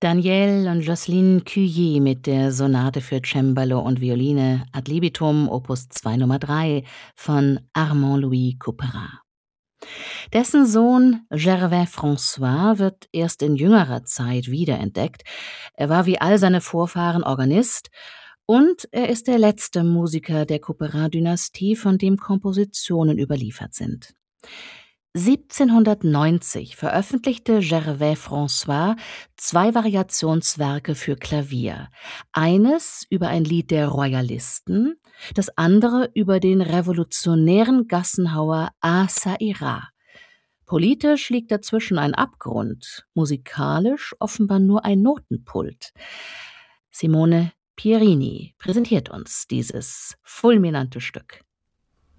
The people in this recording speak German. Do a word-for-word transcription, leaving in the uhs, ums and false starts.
Daniel und Jocelyne Cuiller mit der Sonate für Cembalo und Violine ad libitum Opus zwei Nummer drei von Armand-Louis Couperin. Dessen Sohn Gervais François wird erst in jüngerer Zeit wiederentdeckt. Er war wie all seine Vorfahren Organist und er ist der letzte Musiker der Couperin-Dynastie, von dem Kompositionen überliefert sind. siebzehnhundertneunzig veröffentlichte Gervais François zwei Variationswerke für Klavier. Eines über ein Lied der Royalisten, das andere über den revolutionären Gassenhauer Ah Ça Ira. Politisch liegt dazwischen ein Abgrund, musikalisch offenbar nur ein Notenpult. Simone Pierini präsentiert uns dieses fulminante Stück.